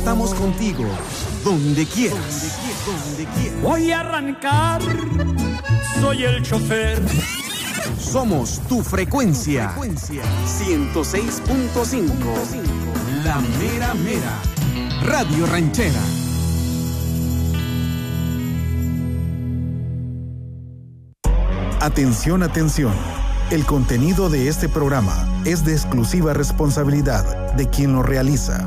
Estamos contigo, donde quieras. Voy a arrancar, soy el chofer. Somos tu frecuencia. 106.5. La mera mera. Radio Ranchera. Atención, atención. El contenido de este programa es de exclusiva responsabilidad de quien lo realiza.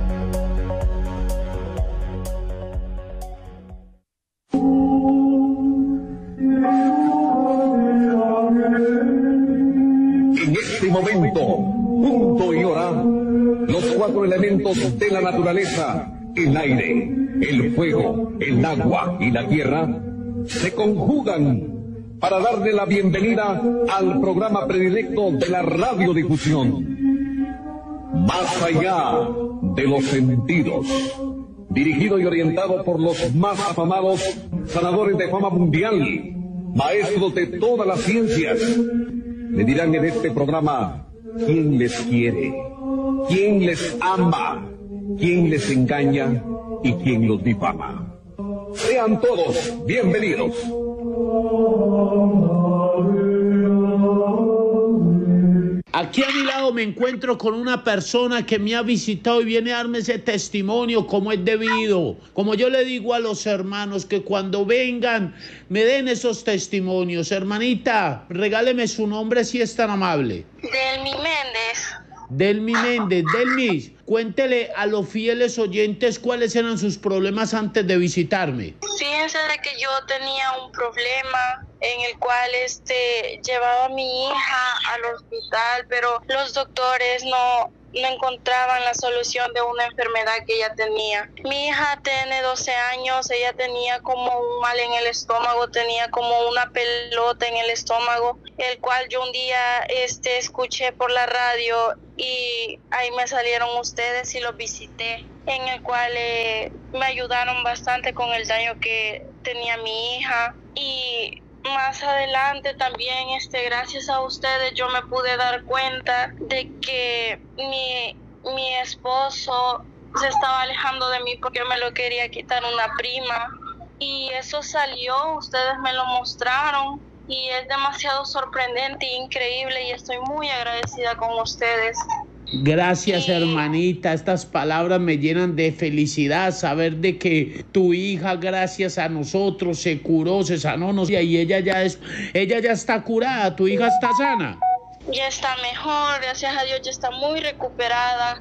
En este momento, punto y hora, los cuatro elementos de la naturaleza, el aire, el fuego, el agua y la tierra, se conjugan para darle la bienvenida al programa predilecto de la radiodifusión. Más allá de los sentidos, dirigido y orientado por los más afamados sanadores de fama mundial, maestros de todas las ciencias, le dirán en este programa quién les quiere, quién les ama, quién les engaña y quién los difama. Sean todos bienvenidos. Aquí a mi lado me encuentro con una persona que me ha visitado y viene a darme ese testimonio como es debido. Como yo le digo a los hermanos, que cuando vengan me den esos testimonios. Hermanita, regáleme su nombre si es tan amable. Delmi Méndez. Delmi Méndez. Delmis, cuéntele a los fieles oyentes cuáles eran sus problemas antes de visitarme. Fíjense de que yo tenía un problema en el cual llevaba a mi hija al hospital, pero los doctores no encontraban la solución de una enfermedad que ella tenía. Mi hija tiene 12 años, ella tenía como un mal en el estómago, tenía como una pelota en el estómago, el cual yo un día escuché por la radio y ahí me salieron ustedes y los visité, en el cual me ayudaron bastante con el daño que tenía mi hija. Y más adelante también, gracias a ustedes, yo me pude dar cuenta de que mi esposo se estaba alejando de mí porque me lo quería quitar una prima. Y eso salió, ustedes me lo mostraron y es demasiado sorprendente e increíble y estoy muy agradecida con ustedes. Gracias, hermanita, estas palabras me llenan de felicidad, saber de que tu hija, gracias a nosotros, se curó, se sanó, y ella ya está curada, tu hija está sana. Ya está mejor, gracias a Dios, ya está muy recuperada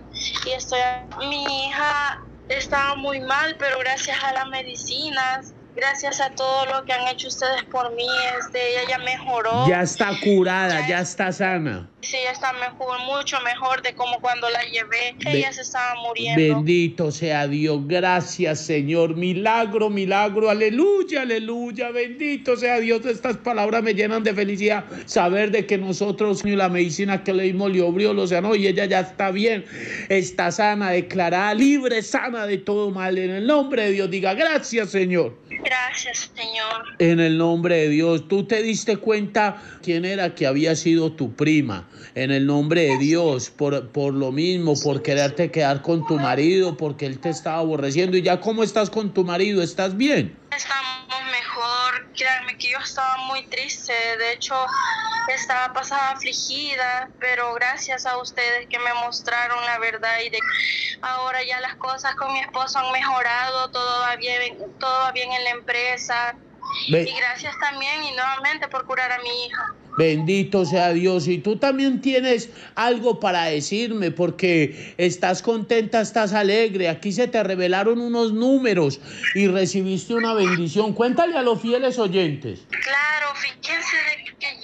y mi hija estaba muy mal, pero gracias a las medicinas, gracias a todo lo que han hecho ustedes por mí, ella ya mejoró. Ya está curada, ya está sana. Sí, ya está mejor, mucho mejor de como cuando la llevé. Ella se estaba muriendo. Bendito sea Dios, gracias Señor, milagro, milagro, aleluya, aleluya, bendito sea Dios. Estas palabras me llenan de felicidad, saber de que nosotros, la medicina que le dimos le abrió, lo sanó y ella ya está bien, está sana, declarada libre, sana de todo mal. En el nombre de Dios, diga gracias Señor. Gracias Señor. En el nombre de Dios. ¿Tú te diste cuenta quién era que había sido tu prima? En el nombre de Dios, por lo mismo, por quererte quedar con tu marido, porque él te estaba aborreciendo. ¿Y ya cómo estás con tu marido? ¿Estás bien? Estamos mejor, créanme que yo estaba muy triste, de hecho estaba pasada afligida, pero gracias a ustedes que me mostraron la verdad y de ahora ya las cosas con mi esposo han mejorado, todo va bien en la empresa. Y gracias también y nuevamente por curar a mi hija. Bendito sea Dios. Y tú también tienes algo para decirme, porque estás contenta, estás alegre. Aquí se te revelaron unos números y recibiste una bendición. Cuéntale a los fieles oyentes. Claro, fíjense de que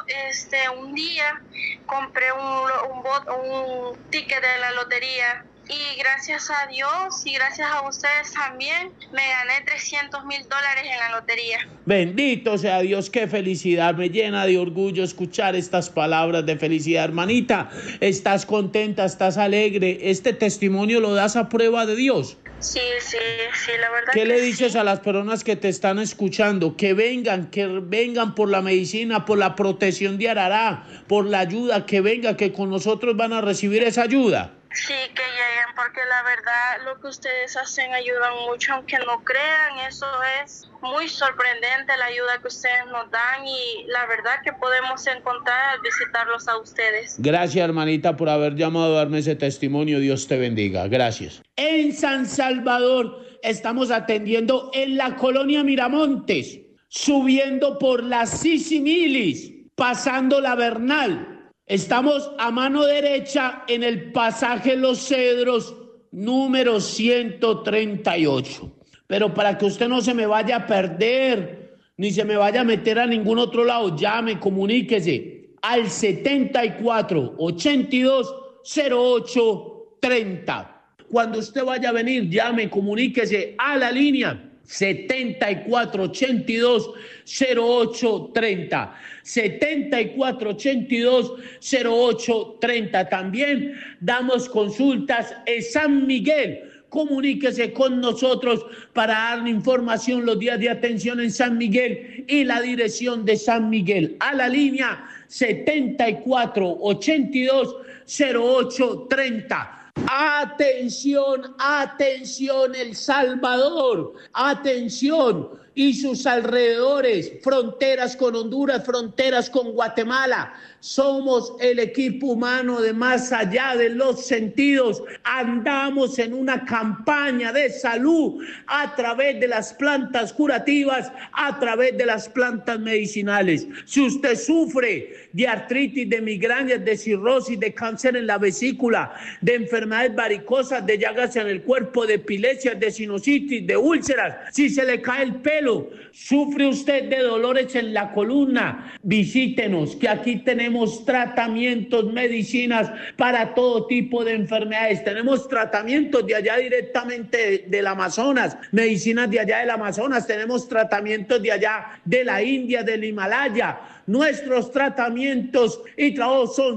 yo un día compré un ticket de la lotería. Y gracias a Dios y gracias a ustedes también me gané $300,000 en la lotería. Bendito sea Dios, qué felicidad, me llena de orgullo escuchar estas palabras de felicidad. Hermanita, ¿estás contenta, estás alegre? ¿Este testimonio lo das a prueba de Dios? Sí, la verdad. ¿Qué le dices a las personas que te están escuchando? Que vengan por la medicina, por la protección de Arará, por la ayuda, que venga, que con nosotros van a recibir esa ayuda. Sí, que lleguen, porque la verdad lo que ustedes hacen ayudan mucho, aunque no crean, eso es muy sorprendente la ayuda que ustedes nos dan y la verdad que podemos encontrar al visitarlos a ustedes. Gracias, hermanita, por haber llamado a darme ese testimonio. Dios te bendiga. Gracias. En San Salvador estamos atendiendo en la colonia Miramontes, subiendo por la Sisimilis, pasando la Bernal. Estamos a mano derecha en el pasaje Los Cedros, número 138. Pero para que usted no se me vaya a perder, ni se me vaya a meter a ningún otro lado, llame, comuníquese al 74 82 08 30. Cuando usted vaya a venir, llame, comuníquese a la línea 7482 0830, 7482 0830. También damos consultas en San Miguel. Comuníquese con nosotros para darle información los días de atención en San Miguel y la dirección de San Miguel a la línea 7482 0830. Atención, atención, El Salvador, atención y sus alrededores, fronteras con Honduras, fronteras con Guatemala. Somos el equipo humano de Más Allá de los Sentidos. Andamos en una campaña de salud a través de las plantas curativas, a través de las plantas medicinales. Si usted sufre de artritis, de migrañas, de cirrosis, de cáncer en la vesícula, de enfermedades varicosas, de llagas en el cuerpo, de epilepsia, de sinusitis, de úlceras, si se le cae el pelo, sufre usted de dolores en la columna, visítenos, que aquí tenemos tratamientos, medicinas para todo tipo de enfermedades. Tenemos tratamientos de allá directamente del Amazonas, medicinas de allá del Amazonas, tenemos tratamientos de allá de la India, del Himalaya. Nuestros tratamientos y trabajos son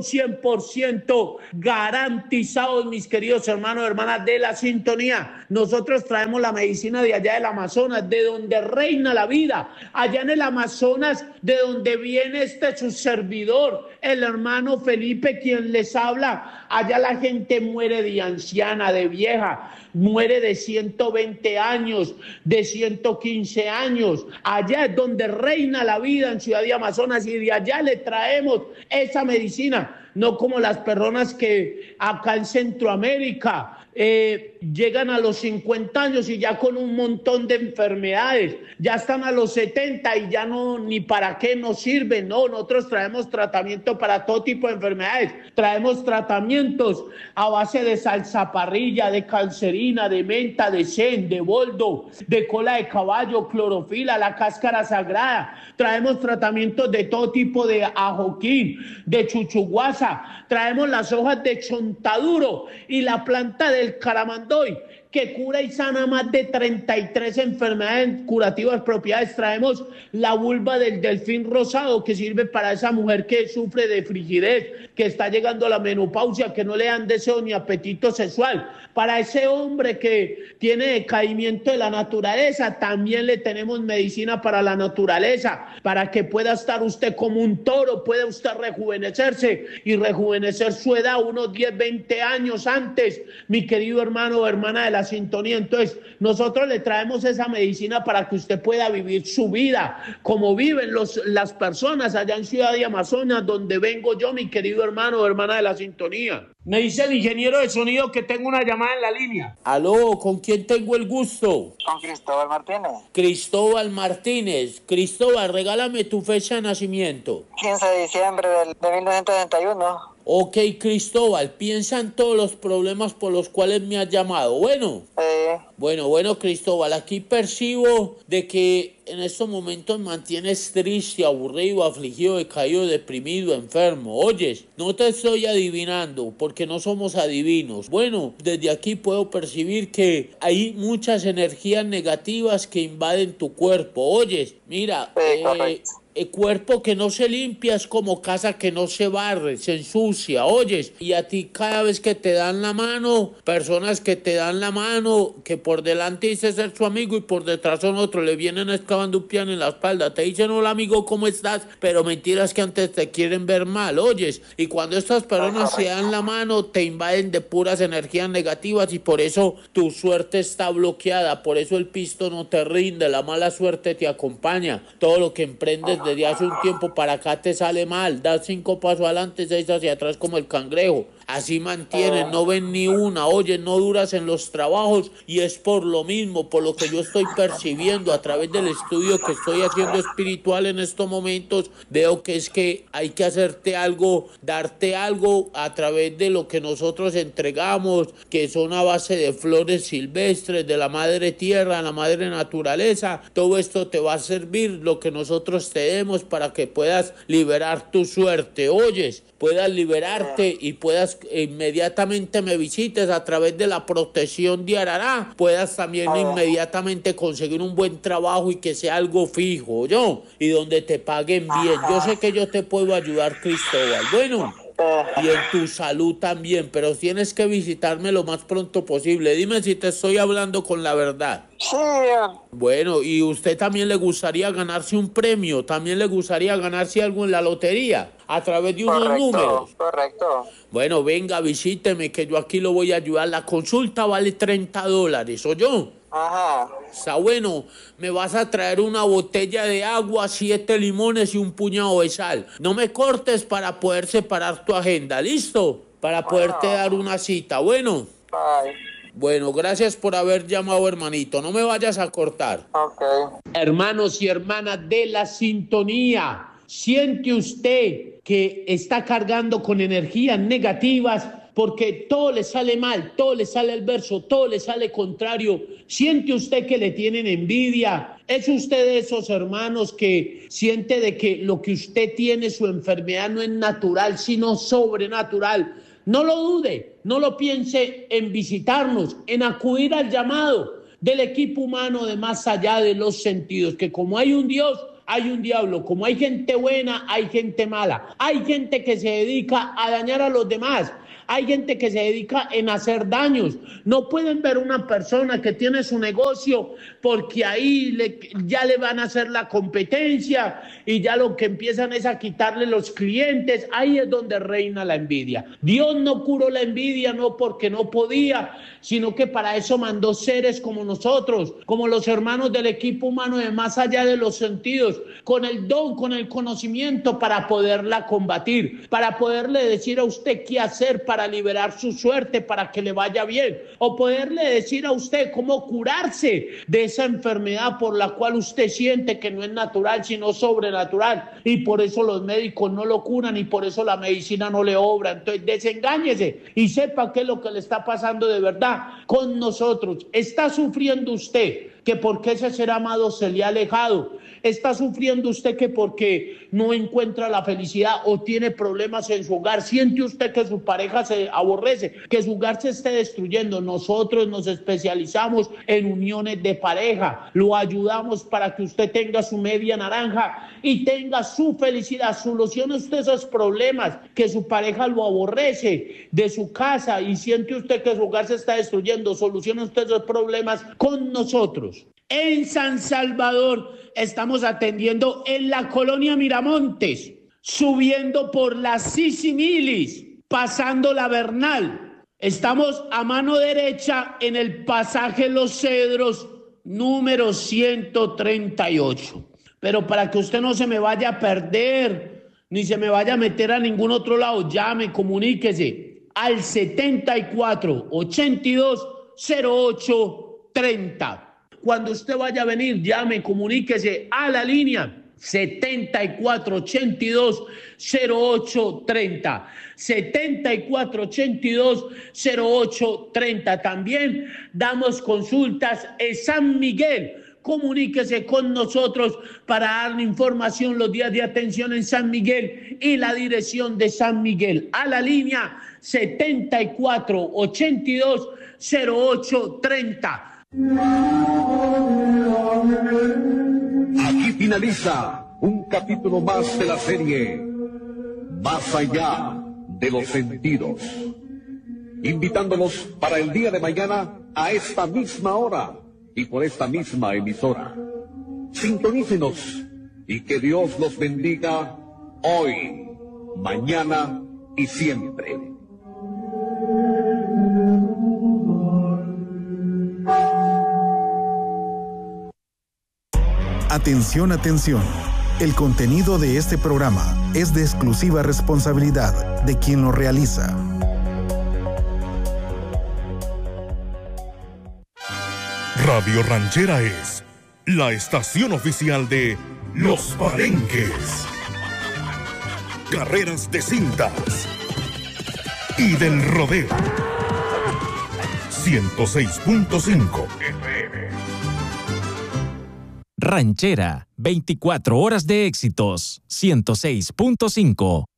100% garantizados, mis queridos hermanos y hermanas de la sintonía. Nosotros traemos la medicina de allá del Amazonas, de donde reina la vida, allá en el Amazonas, de donde viene su servidor, el hermano Felipe, quien les habla. Allá la gente muere de anciana, de vieja, muere de 120 años, de 115 años. Allá es donde reina la vida, en Ciudad de Amazonas, y de allá le traemos esa medicina, no como las personas que acá en Centroamérica llegan a los 50 años y ya con un montón de enfermedades, ya están a los 70 y ya no, ni para qué nos sirven. No, nosotros traemos tratamiento para todo tipo de enfermedades, traemos tratamientos a base de salsaparrilla, de cancerina, de menta, de sen, de boldo, de cola de caballo, clorofila, la cáscara sagrada, traemos tratamientos de todo tipo, de ajoquín, de chuchuguasa, traemos las hojas de chontaduro y la planta del caramandoy, que cura y sana más de 33 enfermedades curativas propiedades. Traemos la vulva del delfín rosado, que sirve para esa mujer que sufre de frigidez, que está llegando a la menopausia, que no le dan deseo ni apetito sexual. Para ese hombre que tiene decaimiento de la naturaleza, también le tenemos medicina para la naturaleza, para que pueda estar usted como un toro, pueda usted rejuvenecerse y rejuvenecer su edad unos 10, 20 años antes, mi querido hermano o hermana de la sintonía. Entonces, nosotros le traemos esa medicina para que usted pueda vivir su vida como viven las personas allá en Ciudad de Amazonas, donde vengo yo, mi querido hermano o hermana de la sintonía. Me dice el ingeniero de sonido que tengo una llamada en la línea. Aló, ¿con quién tengo el gusto? Con Cristóbal Martínez. Cristóbal Martínez. Cristóbal, regálame tu fecha de nacimiento. 15 de diciembre de 1971. Ok, Cristóbal, piensa en todos los problemas por los cuales me has llamado. Bueno, Cristóbal, aquí percibo de que en estos momentos mantienes triste, aburrido, afligido, decaído, deprimido, enfermo. Oyes, no te estoy adivinando porque no somos adivinos. Bueno, desde aquí puedo percibir que hay muchas energías negativas que invaden tu cuerpo. Oyes, mira, El cuerpo que no se limpia es como casa que no se barre, se ensucia, oyes. Y a ti cada vez que te dan la mano, personas que te dan la mano, que por delante dice ser su amigo y por detrás son otros, le vienen excavando un piano en la espalda, te dicen hola amigo, ¿cómo estás? Pero mentiras que antes te quieren ver mal, oyes. Y cuando estas personas se dan la mano, te invaden de puras energías negativas y por eso tu suerte está bloqueada, por eso el pisto no te rinde, la mala suerte te acompaña. Todo lo que emprendes desde hace un tiempo para acá te sale mal, das 5 pasos adelante, 6 hacia atrás como el cangrejo. Así mantienen, no ven ni una, oye, no duras en los trabajos y es por lo mismo, por lo que yo estoy percibiendo a través del estudio que estoy haciendo espiritual en estos momentos, veo que es que hay que hacerte algo, darte algo a través de lo que nosotros entregamos, que son a base de flores silvestres, de la madre tierra, la madre naturaleza. Todo esto te va a servir, lo que nosotros te demos para que puedas liberar tu suerte, oyes, puedas liberarte y puedas inmediatamente me visites a través de la protección de Arará, puedas también inmediatamente conseguir un buen trabajo y que sea algo fijo, ¿yo? Y donde te paguen bien. Yo sé que yo te puedo ayudar, Cristóbal. Bueno, y en tu salud también, pero tienes que visitarme lo más pronto posible. Dime si te estoy hablando con la verdad. Sí. Bueno, ¿y usted también le gustaría ganarse un premio? ¿También le gustaría ganarse algo en la lotería? A través de unos números. Correcto. Bueno, venga, visíteme que yo aquí lo voy a ayudar. La consulta vale $30, ¿oyó? Ajá. Está bueno, me vas a traer una botella de agua, 7 limones y un puñado de sal. No me cortes para poder separar tu agenda, ¿listo? Para poderte dar una cita, bueno. Bye. Bueno, gracias por haber llamado, hermanito. No me vayas a cortar. Ok. Hermanos y hermanas de la sintonía, ¿siente usted que está cargando con energías negativas? Porque todo le sale mal, todo le sale adverso, todo le sale contrario. ¿Siente usted que le tienen envidia? ¿Es usted de esos hermanos que siente de que lo que usted tiene, su enfermedad, no es natural, sino sobrenatural? No lo dude, no lo piense en visitarnos, en acudir al llamado del equipo humano de más allá de los sentidos, que como hay un Dios, hay un diablo, como hay gente buena, hay gente mala, hay gente que se dedica a dañar a los demás, hay gente que se dedica en hacer daños. No pueden ver una persona que tiene su negocio porque ahí ya le van a hacer la competencia y ya lo que empiezan es a quitarle los clientes. Ahí es donde reina la envidia. Dios no curó la envidia no porque no podía, sino que para eso mandó seres como nosotros, como los hermanos del equipo humano de más allá de los sentidos, con el don, con el conocimiento para poderla combatir, para poderle decir a usted qué hacer para liberar su suerte, para que le vaya bien, o poderle decir a usted cómo curarse de esa enfermedad por la cual usted siente que no es natural, sino sobrenatural, y por eso los médicos no lo curan y por eso la medicina no le obra. Entonces desengáñese y sepa qué es lo que le está pasando de verdad con nosotros. Está sufriendo usted que porque ese ser amado se le ha alejado. Está sufriendo usted que porque no encuentra la felicidad o tiene problemas en su hogar. Siente usted que su pareja se aborrece, que su hogar se esté destruyendo. Nosotros nos especializamos en uniones de pareja. Lo ayudamos para que usted tenga su media naranja y tenga su felicidad. Solucione usted esos problemas, que su pareja lo aborrece de su casa y siente usted que su hogar se está destruyendo. Solucione usted esos problemas con nosotros. En San Salvador estamos atendiendo en la colonia Miramontes, subiendo por la Sisimilis, pasando la Bernal. Estamos a mano derecha en el pasaje Los Cedros, número 138. Pero para que usted no se me vaya a perder, ni se me vaya a meter a ningún otro lado, llame, comuníquese al 74 82 08 30. Cuando usted vaya a venir, llame, comuníquese a la línea 7482-0830. 7482-0830. También damos consultas en San Miguel. Comuníquese con nosotros para darle información los días de atención en San Miguel y la dirección de San Miguel. A la línea 7482-0830. Aquí finaliza un capítulo más de la serie Más allá de los sentidos. Invitándolos para el día de mañana a esta misma hora y por esta misma emisora. Sintonícenos y que Dios los bendiga hoy, mañana y siempre. Atención, atención. El contenido de este programa es de exclusiva responsabilidad de quien lo realiza. Radio Ranchera es la estación oficial de Los Palenques, carreras de cintas y del rodeo. 106.5 FM. Ranchera, 24 horas de éxitos. 106.5.